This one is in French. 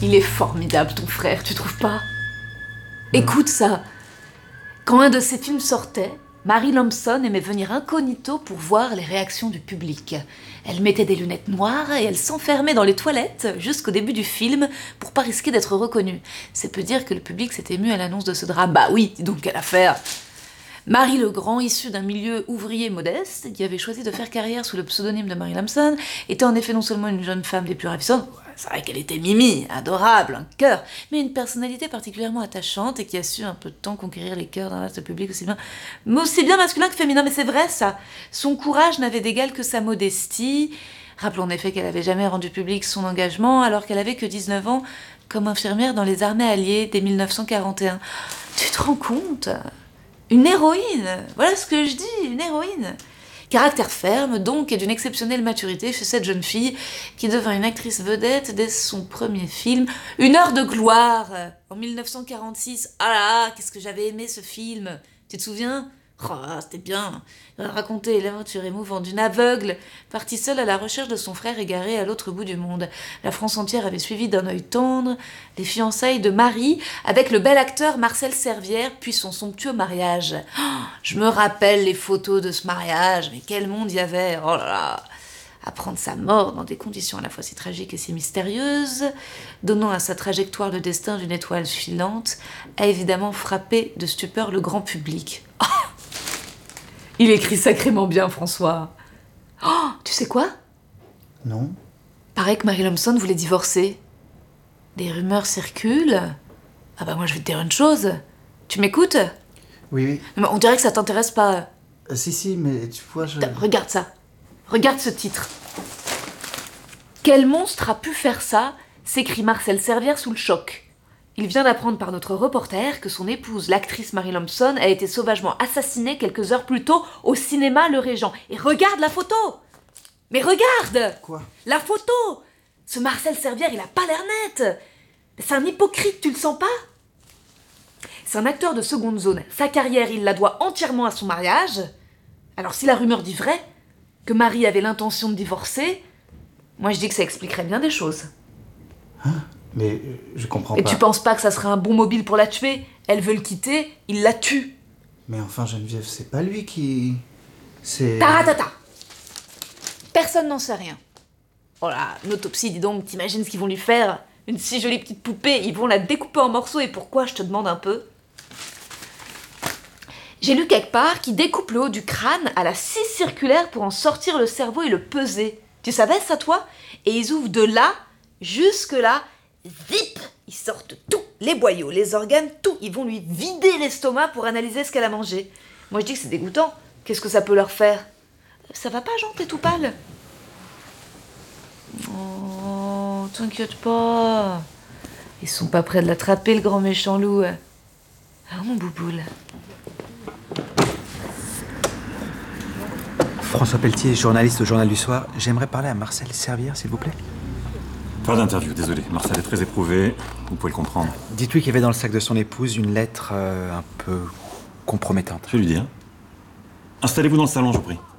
Il est formidable, ton frère, tu trouves pas? Écoute ça. Quand un de ses films sortait, Marie Lampson aimait venir incognito pour voir les réactions du public. Elle mettait des lunettes noires et elle s'enfermait dans les toilettes jusqu'au début du film pour pas risquer d'être reconnue. C'est peu dire que le public s'est ému à l'annonce de ce drame. Bah oui, dis donc quelle affaire! Marie Legrand, issue d'un milieu ouvrier modeste, qui avait choisi de faire carrière sous le pseudonyme de Marie Lampson, était en effet non seulement une jeune femme des plus ravissantes, c'est vrai qu'elle était mimi, adorable, un cœur, mais une personnalité particulièrement attachante et qui a su un peu de temps conquérir les cœurs d'un vaste public aussi bien masculin que féminin, mais c'est vrai ça. Son courage n'avait d'égal que sa modestie. Rappelons en effet qu'elle n'avait jamais rendu public son engagement alors qu'elle avait que 19 ans comme infirmière dans les armées alliées dès 1941. Tu te rends compte ? Une héroïne, voilà ce que je dis, une héroïne. Caractère ferme, donc, et d'une exceptionnelle maturité chez cette jeune fille qui devint une actrice vedette dès son premier film, Une heure de gloire, en 1946. Ah là, qu'est-ce que j'avais aimé ce film. Tu te souviens ? Oh, c'était bien. Il racontait l'aventure émouvante d'une aveugle, partie seule à la recherche de son frère égaré à l'autre bout du monde. La France entière avait suivi d'un œil tendre les fiançailles de Marie avec le bel acteur Marcel Servière, puis son somptueux mariage. Oh, je me rappelle les photos de ce mariage, mais quel monde il y avait. Oh là là. Apprendre sa mort dans des conditions à la fois si tragiques et si mystérieuses, donnant à sa trajectoire le destin d'une étoile filante, a évidemment frappé de stupeur le grand public. Oh, il écrit sacrément bien, François. Oh, tu sais quoi? Non. Paraît que Marie Lampson voulait divorcer. Des rumeurs circulent. Ah bah moi je vais te dire une chose. Tu m'écoutes? Oui, oui. Mais on dirait que ça t'intéresse pas. Si, mais tu vois, je... Regarde ça. Regarde ce titre. Quel monstre a pu faire ça? S'écrie Marcel Servière sous le choc. Il vient d'apprendre par notre reporter que son épouse, l'actrice Marie Lampson, a été sauvagement assassinée quelques heures plus tôt au cinéma Le Régent. Et regarde la photo! Mais regarde! Quoi? La photo! Ce Marcel Servière, il a pas l'air net! C'est un hypocrite, tu le sens pas? C'est un acteur de seconde zone. Sa carrière, il la doit entièrement à son mariage. Alors si la rumeur dit vrai, que Marie avait l'intention de divorcer, moi je dis que ça expliquerait bien des choses. Hein? Mais je comprends Et pas. tu penses pas que ça serait un bon mobile pour la tuer? Elle veut le quitter, il la tue. Mais enfin, Geneviève, c'est pas lui qui... C'est... Taratata! Personne n'en sait rien. Oh là, une autopsie, dis donc, t'imagines ce qu'ils vont lui faire? Une si jolie petite poupée, ils vont la découper en morceaux, et pourquoi, je te demande un peu? J'ai lu quelque part qu'ils découpent le haut du crâne à la scie circulaire pour en sortir le cerveau et le peser. Tu savais ça, toi? Et ils ouvrent de là, jusque là, zip! Ils sortent tout, les boyaux, les organes, tout. Ils vont lui vider l'estomac pour analyser ce qu'elle a mangé. Moi, je dis que c'est dégoûtant. Qu'est-ce que ça peut leur faire? Ça va pas, Jean, t'es tout pâle? Oh, t'inquiète pas. Ils sont pas prêts de l'attraper, le grand méchant loup. Ah, mon bouboule. François Pelletier, journaliste au Journal du Soir. J'aimerais parler à Marcel Servière, s'il vous plaît. Pas d'interview, désolé. Marcel est très éprouvé, vous pouvez le comprendre. Dites-lui qu'il y avait dans le sac de son épouse une lettre un peu compromettante. Je vais lui dire. Installez-vous dans le salon, je vous prie.